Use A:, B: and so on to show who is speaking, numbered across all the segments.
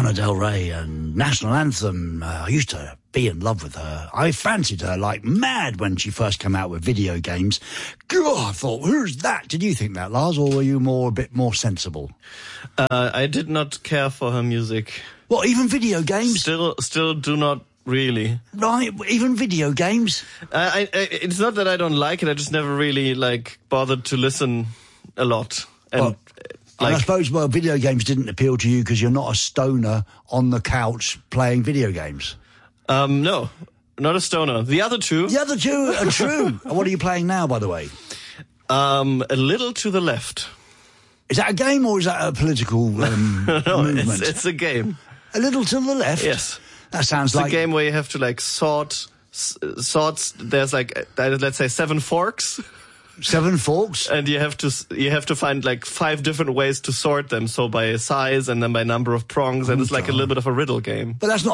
A: Lana Del Rey and National Anthem. I used to be in love with her. I fancied her like mad when she first came out with video games. God, I thought, who's that? Did you think that, Lars, or were you a bit more sensible?
B: I did not care for her music.
A: What, even video games?
B: Still do not really.
A: Right, even video games?
B: It's not that I don't like it, I just never really, bothered to listen a lot. And
A: I suppose, video games didn't appeal to you because you're not a stoner on the couch playing video games.
B: No, not a stoner. The other two
A: are true. What are you playing now, by the way?
B: A Little to the Left.
A: Is that a game or is that a political
B: No,
A: movement?
B: it's a game.
A: A Little to the Left?
B: Yes.
A: That sounds
B: It's a game where you have to sort. There's let's say 7 forks.
A: 7 forks?
B: And you have to find 5 different ways to sort them. So by size and then by number of prongs, and it's a little bit of a riddle game.
A: But that's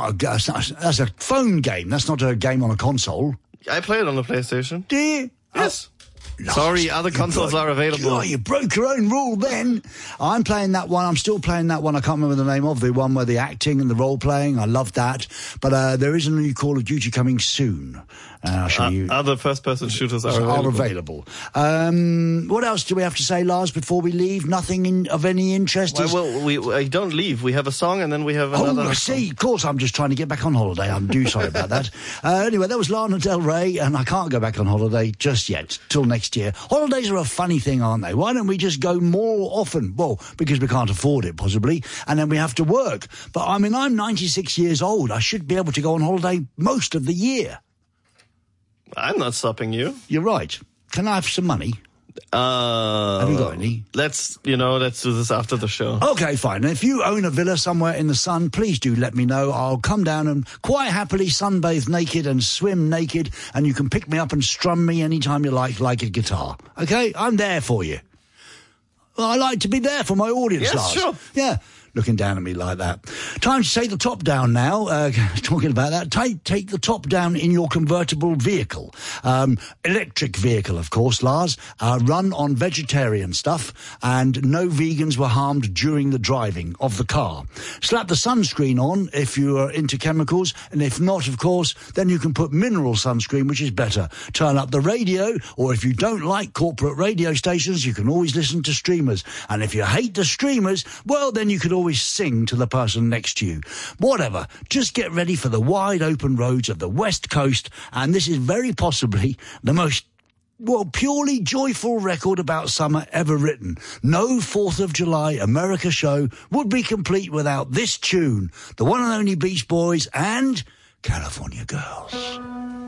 A: a phone game. That's not a game on a console.
B: I play it on the PlayStation.
A: Do you?
B: Yes. Sorry, other consoles are available.
A: God, you broke your own rule then. I'm playing that one. I'm still playing that one. I can't remember the name of the one where the acting and the role playing. I love that. But there is a new Call of Duty coming soon. I'll show you.
B: Other first-person shooters are
A: available. What else do we have to say, Lars, before we leave? Nothing of any interest?
B: Well, we don't leave. We have a song and then we have another.
A: Oh, I see. Of course, I'm just trying to get back on holiday. I'm sorry about that. Anyway, that was Lana Del Rey, and I can't go back on holiday just yet, till next year. Holidays are a funny thing, aren't they? Why don't we just go more often? Well, because we can't afford it, possibly, and then we have to work. But, I'm 96 years old. I should be able to go on holiday most of the year.
B: I'm not stopping you.
A: You're right. Can I have some money? Have you got any?
B: Let's do this after the show.
A: Okay, fine. And if you own a villa somewhere in the sun, please do let me know. I'll come down and quite happily sunbathe naked and swim naked, and you can pick me up and strum me anytime you like a guitar. Okay? I'm there for you. Well, I like to be there for my audience,
B: yes,
A: Lars.
B: Sure.
A: Yeah. Looking down at me like that. Time to take the top down now. Talking about that, take the top down in your convertible vehicle. Electric vehicle, of course, Lars. Run on vegetarian stuff, and no vegans were harmed during the driving of the car. Slap the sunscreen on if you are into chemicals, and if not, of course, then you can put mineral sunscreen, which is better. Turn up the radio, or if you don't like corporate radio stations, you can always listen to streamers. And if you hate the streamers, well, then you could always sing to the person next to you. Whatever. Just get ready for the wide open roads of the West Coast, and this is very possibly the most purely joyful record about summer ever written. No 4th of July America show would be complete without this tune. The one and only Beach Boys and California Girls.